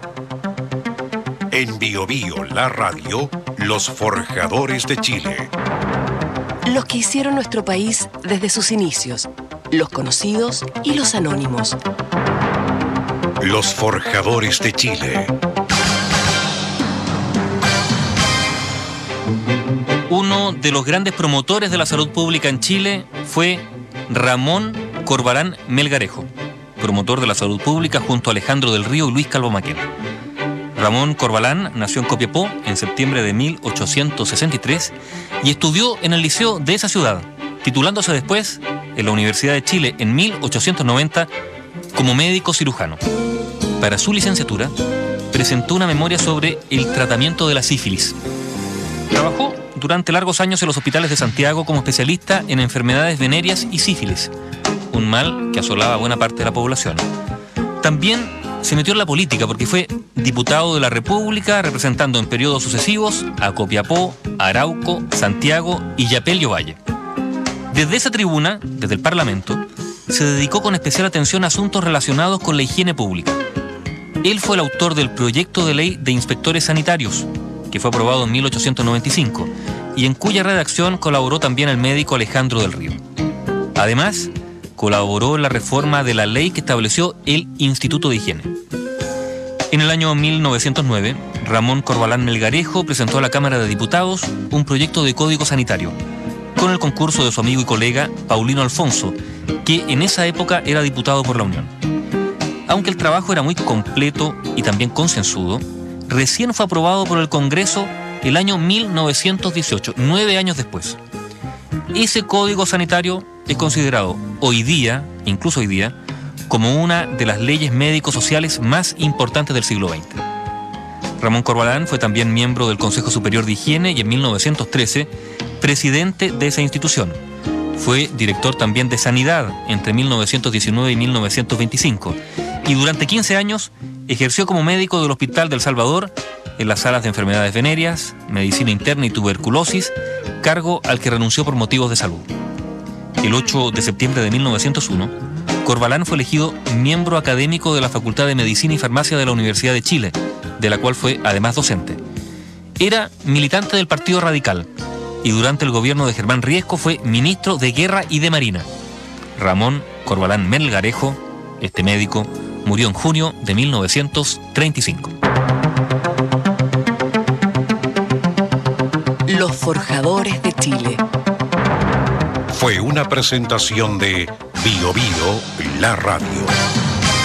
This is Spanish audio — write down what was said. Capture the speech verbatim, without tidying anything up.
En Bio Bio, la radio, los forjadores de Chile. Los que hicieron nuestro país desde sus inicios, los conocidos y los anónimos. Los forjadores de Chile. Uno de los grandes promotores de la salud pública en Chile fue Ramón Corbalán Melgarejo, promotor de la salud pública junto a Alejandro del Río y Luis Calvo Maquena. Ramón Corbalán nació en Copiapó en septiembre de mil ochocientos sesenta y tres y estudió en el liceo de esa ciudad, titulándose después en la Universidad de Chile en mil ochocientos noventa como médico cirujano. Para su licenciatura, presentó una memoria sobre el tratamiento de la sífilis. Trabajó durante largos años en los hospitales de Santiago como especialista en enfermedades venéreas y sífilis, un mal que asolaba a buena parte de la población. También se metió en la política porque fue diputado de la República representando en periodos sucesivos a Copiapó, Arauco, Santiago y Yapello Valle. Desde esa tribuna, desde el Parlamento, se dedicó con especial atención a asuntos relacionados con la higiene pública. Él fue el autor del proyecto de ley de inspectores sanitarios, que fue aprobado en mil ochocientos noventa y cinco, y en cuya redacción colaboró también el médico Alejandro del Río. Además, colaboró en la reforma de la ley que estableció el Instituto de Higiene. En el año mil novecientos nueve, Ramón Corbalán Melgarejo presentó a la Cámara de Diputados un proyecto de código sanitario, con el concurso de su amigo y colega Paulino Alfonso, que en esa época era diputado por la Unión. Aunque el trabajo era muy completo y también concienzudo, recién fue aprobado por el Congreso el año mil novecientos dieciocho, nueve años después. Ese código sanitario es considerado hoy día, incluso hoy día, como una de las leyes médico-sociales más importantes del siglo veinte. Ramón Corbalán fue también miembro del Consejo Superior de Higiene y en mil novecientos trece presidente de esa institución. Fue director también de Sanidad entre mil novecientos diecinueve y mil novecientos veinticinco y durante quince años ejerció como médico del Hospital del Salvador en las salas de enfermedades venéreas, medicina interna y tuberculosis, cargo al que renunció por motivos de salud. El ocho de septiembre de mil novecientos uno, Corbalán fue elegido miembro académico de la Facultad de Medicina y Farmacia de la Universidad de Chile, de la cual fue además docente. Era militante del Partido Radical y durante el gobierno de Germán Riesco fue ministro de Guerra y de Marina. Ramón Corbalán Melgarejo, este médico, murió en junio de mil novecientos treinta y cinco. Los forjadores de Chile. Fue una presentación de Bio Bio, la radio.